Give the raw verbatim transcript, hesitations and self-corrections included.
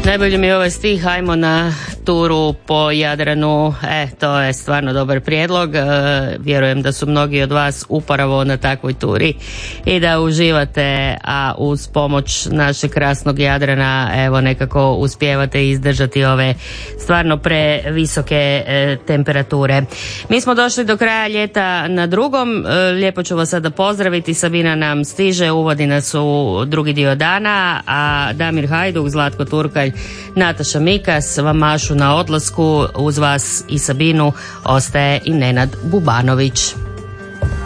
Najbolji mi je ovaj stih, hajmo na turu po Jadranu, e, to je stvarno dobar prijedlog, e, vjerujem da su mnogi od vas upravo na takvoj turi i da uživate, a uz pomoć našeg krasnog Jadrana, evo, nekako uspijevate izdržati ove stvarno previsoke e, temperature. Mi smo došli do kraja ljeta na drugom, e, lijepo ću vas sada pozdraviti, Sabina nam stiže, uvodi nas u drugi dio dana, a Damir Hajduk, Zlatko Turkalj, Nataša Mikas vam mašu na odlasku, uz vas i Sabinu ostaje i Nenad Bubanović.